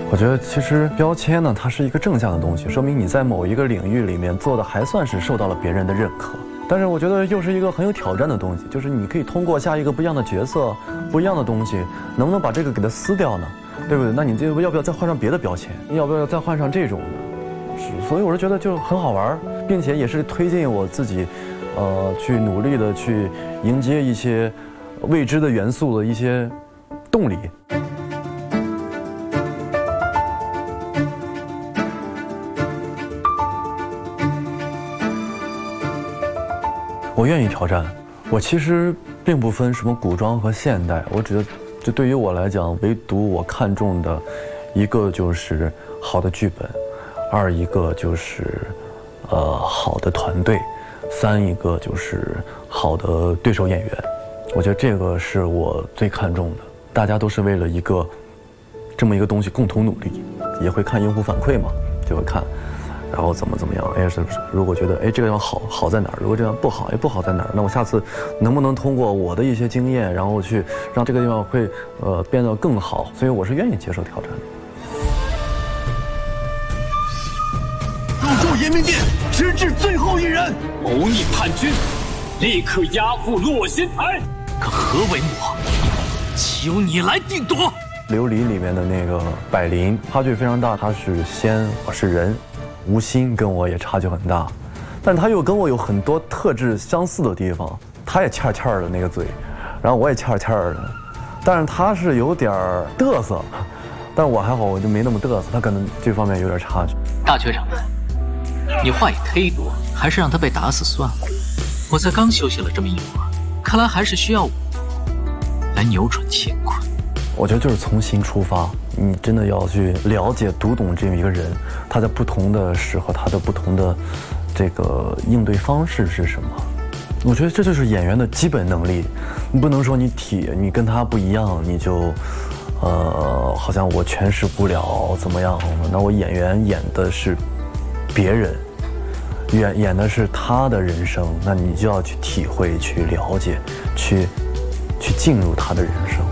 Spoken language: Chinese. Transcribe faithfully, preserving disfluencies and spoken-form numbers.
我觉得其实标签呢，它是一个正向的东西，说明你在某一个领域里面做的还算是受到了别人的认可。但是我觉得又是一个很有挑战的东西，就是你可以通过下一个不一样的角色、不一样的东西，能不能把这个给它撕掉呢？对不对？那你这要不要再换上别的标签？要不要再换上这种呢？是，所以我是觉得就很好玩，并且也是推进我自己，呃，去努力的去迎接一些未知的元素的一些动力。我愿意挑战，我其实并不分什么古装和现代，我觉得，就对于我来讲，唯独我看重的，一个就是好的剧本，二一个就是，呃，好的团队，三一个就是好的对手演员，我觉得这个是我最看重的。大家都是为了一个这么一个东西共同努力，也会看用户反馈嘛，就会看。然后怎么怎么样？哎，是不是？如果觉得哎这个地方好，好在哪儿？如果这样不好，哎不好在哪儿？那我下次能不能通过我的一些经验，然后去让这个地方会呃变得更好？所以我是愿意接受挑战的。 入驻延明殿，直至最后一人。谋逆叛军，立刻押赴洛仙台。可何为我？岂由你来定夺？ 琉璃里面的那个百灵差距非常大，他是仙，我是人。吴昕跟我也差距很大，但他又跟我有很多特质相似的地方。他也欠欠的那个嘴，然后我也欠欠的，但是他是有点嘚瑟，但我还好，我就没那么嘚瑟。他可能这方面有点差距。 大缺掌门，你话也忒多，还是让他被打死算了。我才刚休息了这么一会儿，看来还是需要我来扭转乾坤。 我觉得就是从心出发，你真的要去了解、读懂这么一个人，他在不同的时候，他的不同的这个应对方式是什么？我觉得这就是演员的基本能力。你不能说你体你跟他不一样，你就呃好像我诠释不了怎么样？那我演员演的是别人，演演的是他的人生，那你就要去体会、去了解、去去进入他的人生。